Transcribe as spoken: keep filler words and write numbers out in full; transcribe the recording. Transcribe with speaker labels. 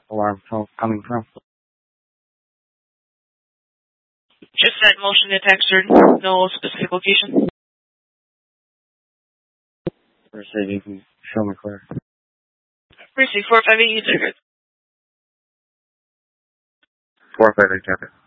Speaker 1: alarm phone coming from?
Speaker 2: Just that motion detector, no specific location.
Speaker 1: First aid, you can show me clear.
Speaker 2: Precinct four five eight, user.
Speaker 1: four five eight, copy.